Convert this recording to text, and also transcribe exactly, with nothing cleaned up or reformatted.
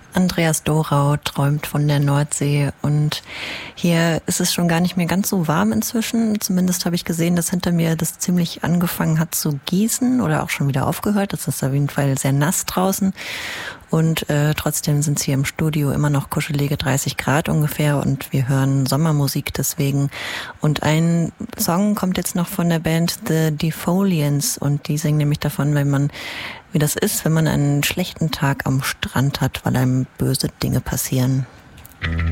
Andreas Dorau träumt von der Nordsee und hier ist es schon gar nicht mehr ganz so warm inzwischen. Zumindest habe ich gesehen, dass hinter mir das ziemlich angefangen hat zu gießen oder auch schon wieder aufgehört. Das ist auf jeden Fall sehr nass draußen und äh, trotzdem sind es hier im Studio immer noch kuschelige dreißig Grad ungefähr und wir hören Sommermusik deswegen. Und ein Song kommt jetzt noch von der Band The Defoliants und die singen nämlich davon, wenn man wie das ist, wenn man einen schlechten Tag am Strand hat, weil einem böse Dinge passieren.